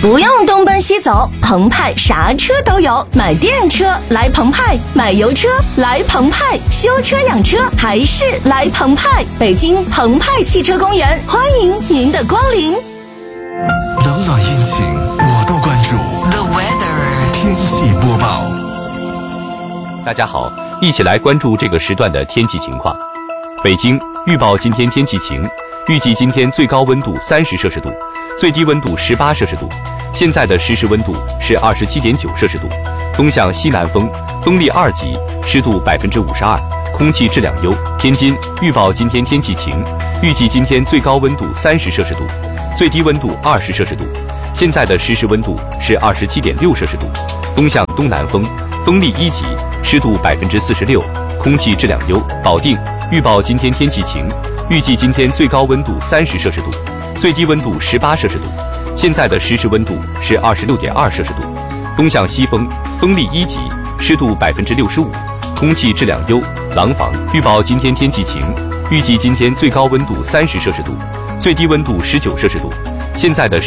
不用东奔西走，澎湃啥车都有。买电车来澎湃，买油车来澎湃，修车养车还是来澎湃。北京澎湃汽车公园，欢迎您的光临。 冷暖阴晴我都关注。 The weather 天气播报。 大家好，一起来关注这个时段的天气情况。北京预报今天天气晴，预计今天最高温度30摄氏度，最低温度18摄氏度。现在的实时温度是27.9摄氏度，东向西南风，风力2级，湿度52%，空气质量优。天津预报今天天气晴，预计今天最高温度30摄氏度，最低温度20摄氏度。现在的实时温度是27.6摄氏度，风向东南风，风力1级，湿度46%，空气质量优。保定预报今天天气晴，预计今天最高温度30摄氏度，最低温度18摄氏度。现在的实时温度是26.2摄氏度，风向西风，风力1级，湿度65%，空气质量优。廊坊预报今天天气晴，预计今天最高温度30摄氏度，最低温度19摄氏度。现在的